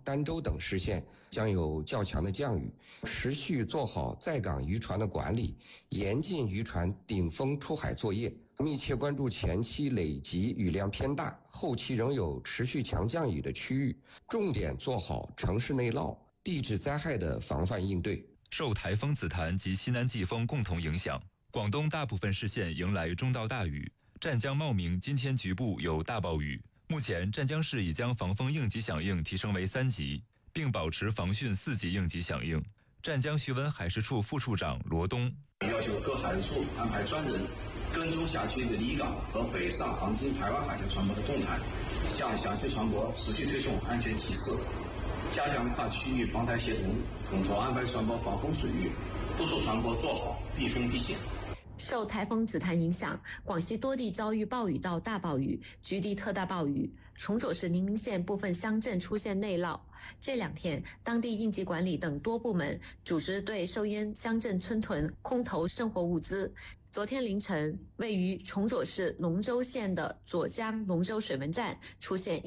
儋州等市县将有较强的降雨，持续做好在港渔船的管理，严禁渔船顶风出海作业，密切关注前期累积雨量偏大、后期仍有持续强降雨的区域，重点做好城市内涝、地质灾害的防范应对。 受台风紫檀及西南季风共同影响，广东大部分市县迎来中到大雨，湛江茂名今天局部有大暴雨。目前湛江市已将防风应急响应提升为3级，并保持防汛4级应急响应。湛江徐闻海事处副处长罗东要求各海事处安排专人跟踪辖区的离港和北上航经台湾海峡船舶的动态，向辖区船舶持续推送安全提示，加强跨区域防台协同，统筹安排船舶防风水域，督促船舶做好避风避险。 受台风紫檀影响，广西多地遭遇暴雨到大暴雨，局地特大暴雨。崇左市宁明县部分乡镇出现内涝。这2天，当地应急管理等多部门组织对受淹乡镇村屯空投生活物资。昨天凌晨，位于崇左市龙州县的左江龙州水文站出现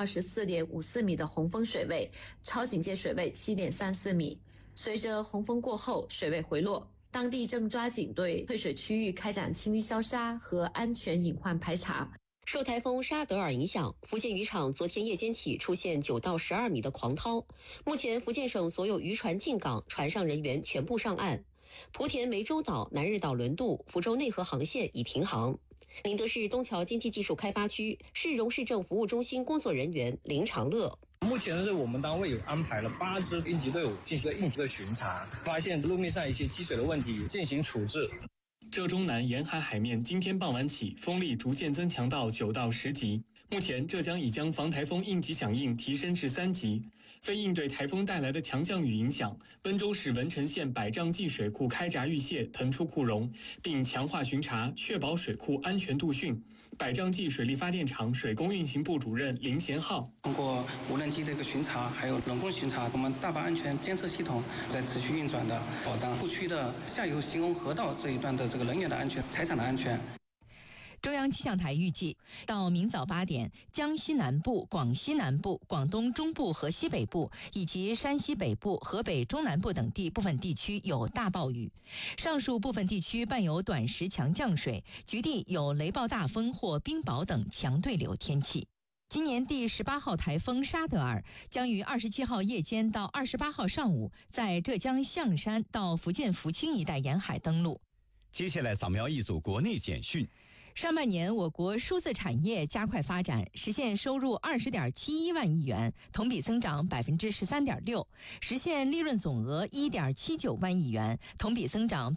124.54米的洪峰水位，超警戒水位7.34米。随着洪峰过后，水位回落。当地正抓紧对退水区域开展清淤消杀和安全隐患排查。 受台风沙德尔影响，福建渔场昨天夜间起出现9到12米的狂涛。目前，福建省所有渔船进港，船上人员全部上岸。莆田湄洲岛、南日岛轮渡、福州内河航线已停航。宁德市东桥经济技术开发区市容市政服务中心工作人员林长乐。 目前是我们单位有安排了8支应急队伍进行了应急的巡查，发现路面上一些积水的问题进行处置。 浙中南沿海海面今天傍晚起风力逐渐增强到9到10级。目前浙江已将防台风应急响应提升至3级。为应对台风带来的强降雨影响，温州市文成县百丈季水库开闸预泄腾出库容，并强化巡查，确保水库安全度汛。百丈季水利发电厂水工运行部主任林贤浩： 通过无人机的一个巡查，还有人工巡查，我们大坝安全监测系统在持续运转的，保障库区的下游形容河道这一段的这个人员的安全、财产的安全。 中央气象台预计，到明早8点，江西南部、广西南部、广东中部和西北部以及山西北部、河北中南部等地部分地区有大暴雨，上述部分地区伴有短时强降水，局地有雷暴大风或冰雹等强对流天气。今年第18号台风沙德尔将于27号夜间到28号上午在浙江象山到福建福清一带沿海登陆。 接下来扫描一组国内简讯。 上半年，我国数字产业加快发展，实现收入20.71万亿元，同比增长13.6%，实现利润总额1.79万亿元，同比增长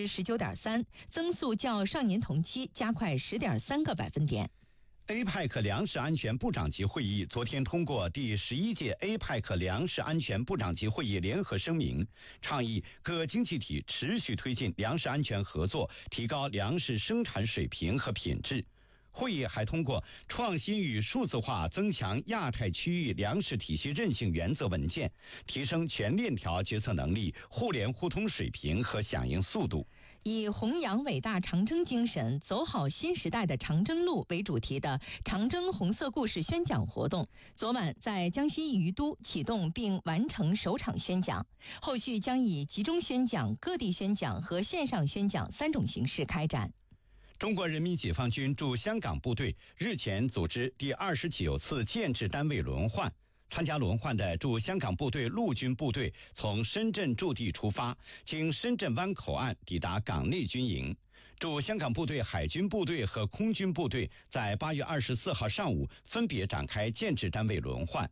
19.3%，增速较上年同期加快10.3个百分点。 APEC 粮食安全部长级会议昨天通过第11届 APEC 粮食安全部长级会议联合声明，倡议各经济体持续推进粮食安全合作，提高粮食生产水平和品质。会议还通过创新与数字化增强亚太区域粮食体系韧性原则文件，提升全链条决策能力、互联互通水平和响应速度。 以弘扬伟大长征精神，走好新时代的长征路为主题的长征红色故事宣讲活动，昨晚在江西于都启动并完成首场宣讲，后续将以集中宣讲、各地宣讲和线上宣讲3种形式开展。 中国人民解放军驻香港部队日前组织第29次建制单位轮换，参加轮换的驻香港部队陆军部队从深圳驻地出发，经深圳湾口岸抵达港内军营。驻香港部队海军部队和空军部队在8月24号上午分别展开建制单位轮换。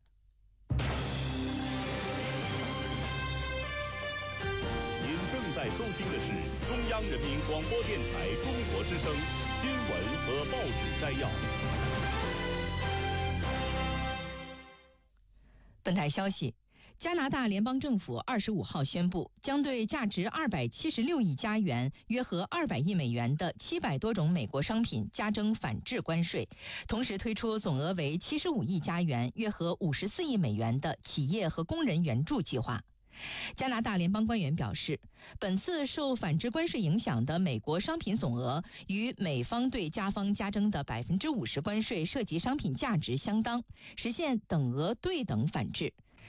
您正在收听的是中央人民广播电台中国之声新闻和报纸摘要。 本台消息，加拿大联邦政府25号宣布，将对价值276亿加元（约合200亿美元）的700多种美国商品加征反制关税，同时推出总额为75亿加元（约合54亿美元）的企业和工人援助计划。加拿大联邦官员表示，本次受反制关税影响的美国商品总额与美方对加方加征的50%关税涉及商品价值相当，实现等额对等反制。